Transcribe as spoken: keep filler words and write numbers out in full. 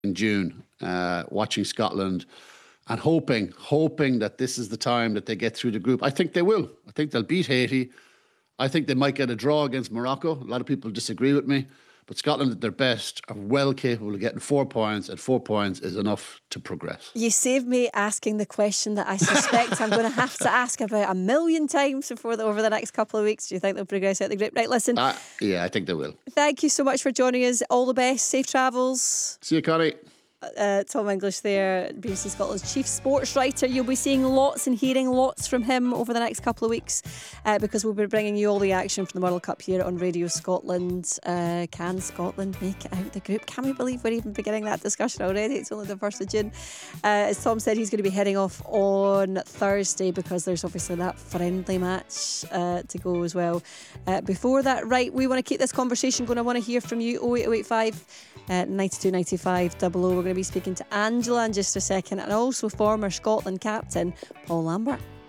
in June, uh, watching Scotland and hoping, hoping that this is the time that they get through the group. I think they will. I think they'll beat Haiti. I think they might get a draw against Morocco. A lot of people disagree with me. But Scotland, at their best, are well capable of getting four points, and four points is enough to progress. You saved me asking the question that I suspect I'm going to have to ask about a million times before the, over the next couple of weeks. Do you think they'll progress out the group? Right, listen. Uh, yeah, I think they will. Thank you so much for joining us. All the best. Safe travels. See you, Connie. Uh, Tom English there, B B C Scotland's chief sports writer. You'll be seeing lots and hearing lots from him over the next couple of weeks uh, because we'll be bringing you all the action from the World Cup here on Radio Scotland. Uh, can Scotland make it out the group? Can we believe we're even beginning that discussion already? It's only the first of June. Uh, as Tom said, he's going to be heading off on Thursday because there's obviously that friendly match uh, to go as well. Uh, before that, right, we want to keep this conversation going. I want to hear from you. oh eight oh eight five Uh, ninety-two ninety-five double O. We're going to be speaking to Angela in just a second, and also former Scotland captain Paul Lambert.